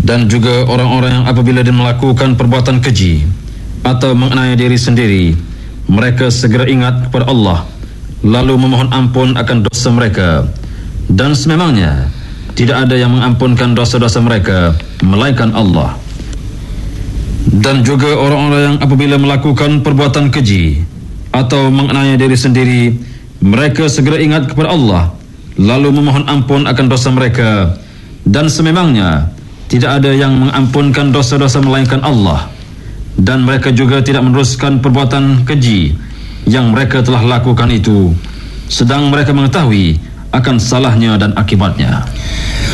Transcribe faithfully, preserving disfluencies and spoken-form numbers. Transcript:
Dan juga orang-orang yang apabila dia melakukan perbuatan keji atau menganiaya diri sendiri, mereka segera ingat kepada Allah, lalu memohon ampun akan dosa mereka. Dan sememangnya tidak ada yang mengampunkan dosa-dosa mereka melainkan Allah. Dan juga orang-orang yang apabila melakukan perbuatan keji atau menganiaya diri sendiri, mereka segera ingat kepada Allah, lalu memohon ampun akan dosa mereka. Dan sememangnya tidak ada yang mengampunkan dosa-dosa melainkan Allah. Dan mereka juga tidak meneruskan perbuatan keji yang mereka telah lakukan itu, sedang mereka mengetahui akan salahnya dan akibatnya.